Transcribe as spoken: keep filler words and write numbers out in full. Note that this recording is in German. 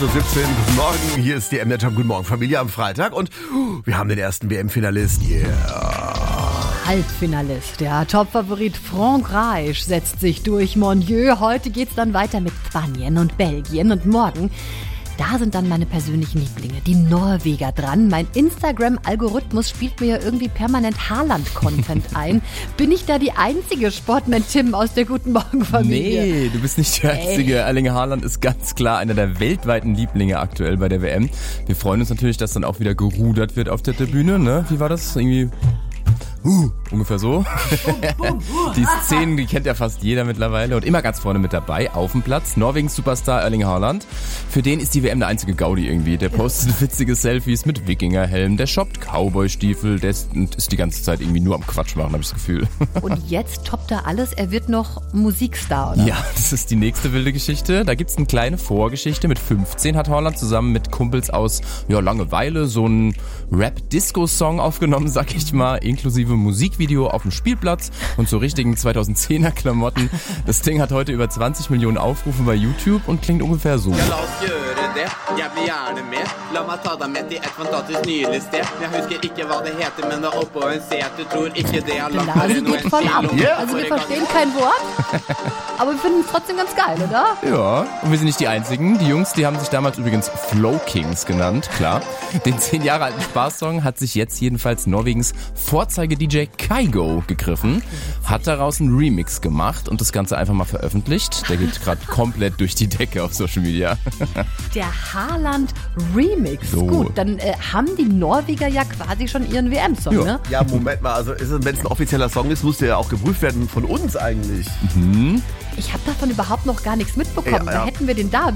acht Uhr siebzehn, guten Morgen, hier ist die M-Net Guten Morgen Familie am Freitag und uh, wir haben den ersten W M-Finalist. Yeah. Halbfinalist, der Topfavorit Frankreich setzt sich durch. Mon Dieu, heute geht's dann weiter mit Spanien und Belgien und morgen, da sind dann meine persönlichen Lieblinge, die Norweger dran. Mein Instagram-Algorithmus spielt mir ja irgendwie permanent Haaland-Content ein. Bin ich da die einzige Sportman-Tim aus der Guten Morgen-Familie? Nee, du bist nicht der Einzige. Erling Haaland ist ganz klar einer der weltweiten Lieblinge aktuell bei der W M. Wir freuen uns natürlich, dass dann auch wieder gerudert wird auf der Tribüne, ne? Wie war das? Irgendwie... Uh, ungefähr so. Die Szenen, die kennt ja fast jeder mittlerweile und immer ganz vorne mit dabei, auf dem Platz. Norwegens Superstar Erling Haaland. Für den ist die W M der einzige Gaudi irgendwie. Der postet witzige Selfies mit Wikingerhelm, der shoppt Cowboy-Stiefel, der ist, ist die ganze Zeit irgendwie nur am Quatsch machen, habe ich das Gefühl. Und jetzt toppt er alles, er wird noch Musikstar, oder? Ja, das ist die nächste wilde Geschichte. Da gibt's eine kleine Vorgeschichte. Mit fünfzehn hat Haaland zusammen mit Kumpels aus ja, Langeweile so einen Rap-Disco-Song aufgenommen, sag ich mal, inklusive Musikvideo auf dem Spielplatz und so richtigen zweitausendzehner Klamotten. Das Ding hat heute über zwanzig Millionen Aufrufe bei YouTube und klingt ungefähr so. Ja, la oss gjøre det. Jeg blir gjerne med. La meg ta deg med til et fantastisk nydelig sted. Jeg husker ikke hva det heter, men det er oppå en set. Du tror ikke det er Die lagt Nase geht voll ab. Ja. Also wir verstehen kein Wort, aber wir finden es trotzdem ganz geil, oder? Ja, und wir sind nicht die Einzigen. Die Jungs, die haben sich damals übrigens Flow Kings genannt, klar. Den zehn Jahre alten Spaßsong hat sich jetzt jedenfalls Norwegens Vorzeige-D J Kygo gegriffen, hat daraus einen Remix gemacht und das Ganze einfach mal veröffentlicht. Der geht gerade komplett durch die Decke auf Social Media. Der Haaland Remix. So. Gut, dann äh, haben die Norweger ja quasi schon ihren W M-Song, Ja. ne? Ja, Moment mal, also wenn es ein offizieller Song ist, muss der ja auch geprüft werden von uns eigentlich. Ich habe davon überhaupt noch gar nichts mitbekommen. Ja, ja. Da hätten wir den da.